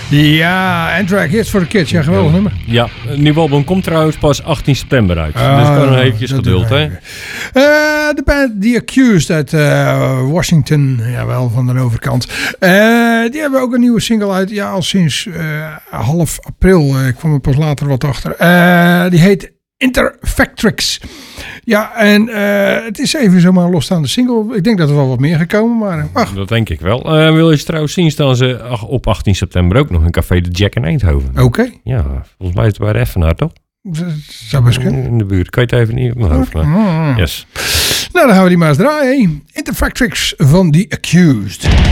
Ja, Anthrax, Hits for the Kids. Ja, geweldig nummer. Ja, het nieuwe album komt trouwens pas 18 september uit. Dus kan nog eventjes geduld, hè? De band The Accused uit Washington. Jawel, van de overkant. Die hebben ook een nieuwe single uit. Ja, al sinds half april. Ik kwam er pas later wat achter. Die heet Interfactrix. Ja, en het is even zomaar een losstaande single. Ik denk dat er wel wat meer gekomen, maar wacht. Dat denk ik wel. Wil je ze trouwens zien, staan ze op 18 september ook nog in Café de Jack in Eindhoven. Oké. Ja, volgens mij is het bij de Effenaar, toch? Zou best kunnen. In de buurt. Kan je het even niet op mijn hoofd Yes. Nou, dan gaan we die maar eens draaien. Interfactrix van The Accused.